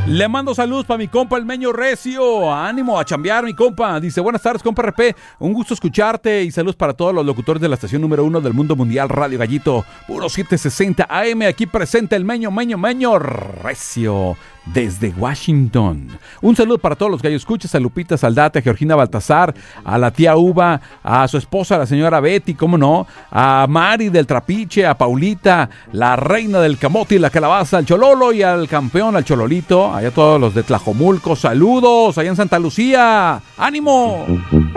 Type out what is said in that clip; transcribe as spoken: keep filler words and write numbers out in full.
Le mando saludos para mi compa el Meño Recio. Ánimo a chambear, mi compa. Dice, buenas tardes, compa R P. Un gusto escucharte y saludos para todos los locutores de la estación número uno del mundo mundial, Radio Gallito. Puro setecientos sesenta A M. Aquí presente el Meño, Meño, Meño Recio. Desde Washington. Un saludo para todos los gallos escuchas, a Lupita Saldate, a Georgina Baltasar, a la tía Uva, a su esposa, la señora Betty, cómo no, a Mari del Trapiche, a Paulita, la reina del camote y la calabaza, al Chololo y al campeón, al Chololito, allá todos los de Tlajomulco, saludos, allá en Santa Lucía, ¡ánimo!